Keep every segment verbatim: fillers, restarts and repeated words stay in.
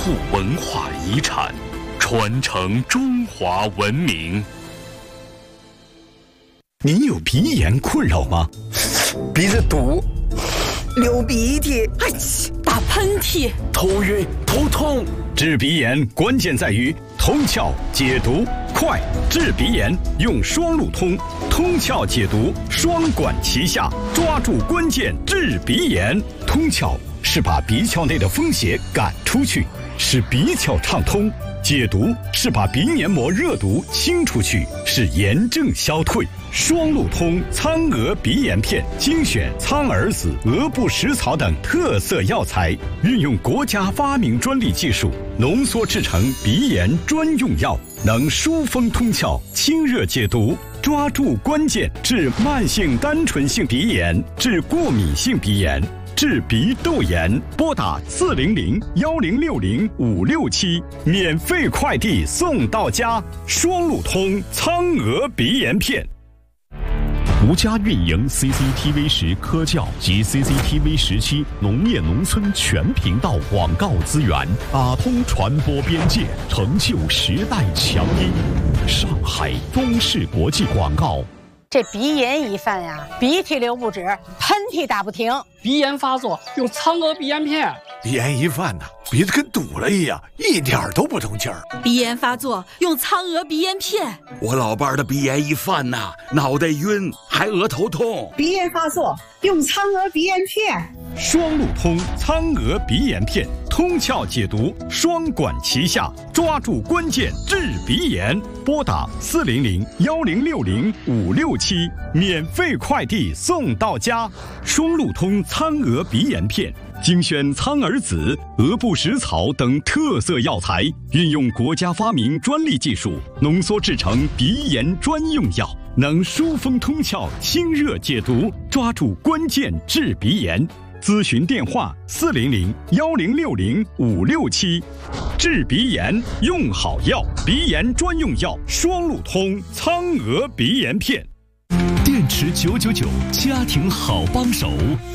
护文化遗产，传承中华文明。 您有鼻炎困扰吗？ 鼻子堵，流鼻涕， 哎，打喷嚏， 头晕头痛。 治鼻炎关键在于通窍解毒快，治鼻炎用双路通，通窍解毒双管齐下，抓住关键治鼻炎。通窍是把鼻窍内的风邪赶出去，使鼻窍畅通；解毒是把鼻黏膜热毒清出去，使炎症消退。双路通苍鹅鼻炎片精选苍耳子、鹅不食草等特色药材，运用国家发明专利技术浓缩制成鼻炎专用药，能疏风通窍、清热解毒，抓住关键治慢性单纯性鼻炎、治过敏性鼻炎、治鼻窦炎。拨打四零零幺零六零五六七，免费快递送到家。双路通苍鹅鼻炎片。 独家运营 C C T V 十科教及 C C T V 十七农业农村全频道广告资源，打通传播边界，成就时代强音。上海中视国际广告。 这鼻炎一犯呀，鼻涕流不止，喷嚏打不停。 鼻炎发作用苍鹅鼻炎片。 鼻炎一犯呢，鼻子跟堵了一样，一点都不通气儿。 鼻炎发作用苍鹅鼻炎片。 我老伴儿的鼻炎一犯呐，脑袋晕，还额头痛。 鼻炎发作用苍鹅鼻炎片。 双路通苍鹅鼻炎片，通窍解毒，双管齐下，抓住关键治鼻炎。拨打四零零幺零六零五六七，免费快递送到家。双路通苍鹅鼻炎片精选苍耳子、鹅不食草等特色药材，运用国家发明专利技术浓缩制成鼻炎专用药，能疏风通窍、清热解毒，抓住关键治鼻炎。咨询电话：四零零幺零六零五六七。治鼻炎用好药，鼻炎专用药双路通苍鹅鼻炎片。 电池九九九，家庭好帮手。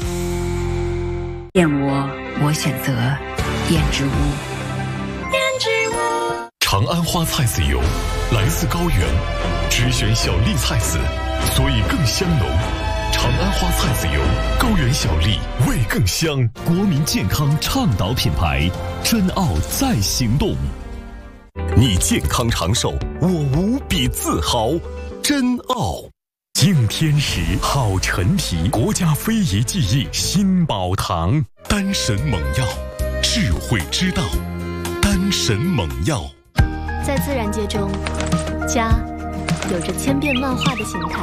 燕窝，我选择燕之屋。 燕之屋。 长安花菜籽油来自高原，只选小粒菜籽，所以更香浓。长安花菜籽油，高原小粒，味更香。国民健康倡导品牌，珍奥再行动。你健康长寿，我无比自豪。珍奥。敬天时，好陈皮，国家非遗技艺新宝堂。丹神猛药，智慧之道。丹神猛药。 在自然界中，家有着千变万化的形态。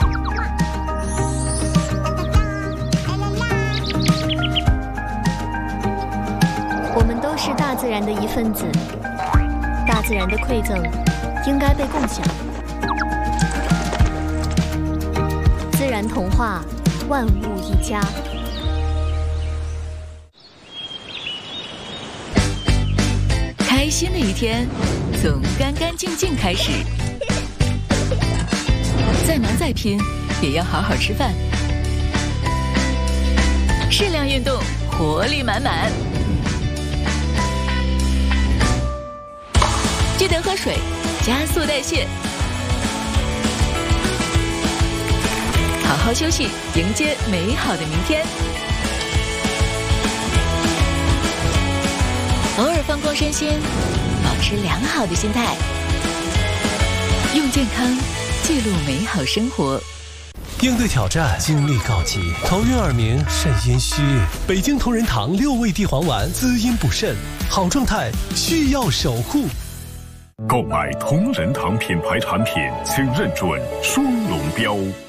我们都是大自然的一份子，大自然的馈赠应该被共享。自然童话，万物一家。 开心的一天，从干干净净开始。再忙再拼，也要好好吃饭。适量运动，活力满满。记得喝水，加速代谢。好好休息，迎接美好的明天。偶尔放空身心，保持良好的心态，用健康记录美好生活。 应对挑战，精力告急，头晕耳鸣，肾阴虚。北京同仁堂六味地黄丸，滋阴补肾，好状态需要守护。 购买同仁堂品牌产品，请认准双龙标。